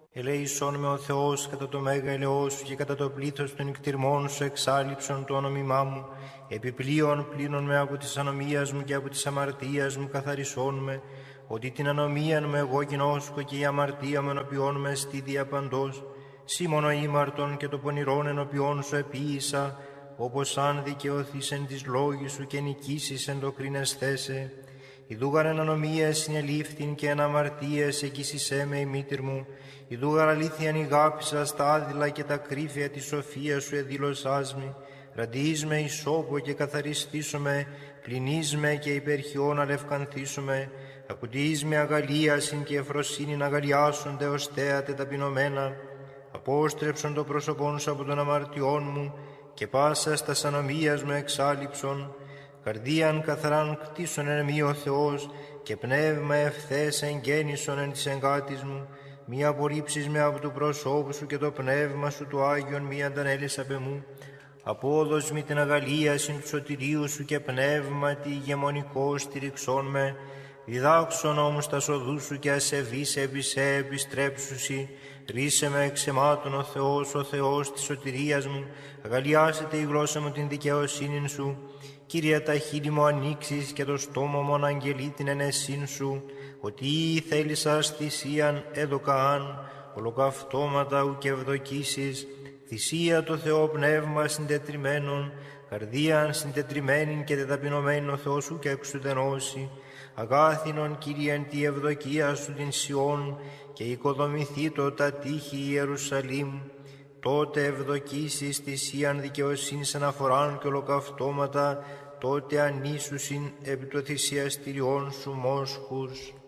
Ελέησόν με ο Θεός κατά το μέγα ελαιό σου και κατά το πλήθος των νικτυρμών σου εξάλληψον το όνομά μου. Επιπλέον πλύνον με από της ανομίας μου και από της αμαρτίας μου καθαρισόν με, ότι την ανομίαν μου εγώ γινώσκω και η αμαρτία μου ενωπιών με στη διαπαντός. Σήμωνο ήμαρτον και το πονηρόν ενωπιών σου επίησα, όπως αν δικαιωθείς εν της λόγης σου και νικήσεις εν το κρίνεσθέσαι. Ιδούγαρ εν ανομίες συνελήφθην και εν αμαρτίες εκείσισέ με η μήτηρ μου. Ιδούγαρ αλήθειαν ηγάπησα στα άδειλα και τα κρύφια της σοφίας σου εδήλωσάς μη. Ραντείς με ισόπο και καθαριστήσομαι, κλινείς με και υπερχιών αλευκανθήσομαι. Ακουτείς με αγαλίασιν και εφροσύνην αγαλιάσονται ως θέατε ταπεινωμένα. Απόστρεψον το πρόσωπόν σου από των αμαρτιών μου και πάσα στα ανομίας μου εξάλληψον. Καρδίαν καθαράν κτίσον εν μη ο Θεός και πνεύμα ευθές εγγέννησον εν της εγκάτης μου. Μη απορρίψεις με από του προσώπου σου και το πνεύμα σου του Άγιον μη αντανέλεις απ' εμού. Απόδος μη την αγαλίασιν του σωτηρίου σου και πνεύματι ηγεμονικό στηριξών με. Διδάξον όμως τα σοδού σου και ασεβείς επί σε επιστρέψουσι. Ρίσε με εξαιμάτων ο Θεός της σωτηρίας μου. Αγαλιάσετε η γλώσσα μου την δικαιοσύνην σου. Κύριε, τα χείλη μου ανοίξεις και το στόμα μου αναγγελεί την ενεσύν σου, ότι θέλησας θυσίαν έδωκαάν, ολοκαυτώματα ουκ ευδοκίσεις, θυσία το Θεό πνεύμα συντετριμένον, καρδίαν συντετριμένην και τεταπεινωμένην ο Θεός σου και εξουδενώσει, αγάθινον Κύριε εν τη ευδοκία σου την Σιών και οικοδομηθήτω τα τείχη Ιερουσαλήμ. Τότε ευδοκίσεις θυσίαν δικαιοσύνης αναφοράν και ολοκαυτώματα, τότε ανήσουσιν επί το θυσιαστηριών σου μόσχους.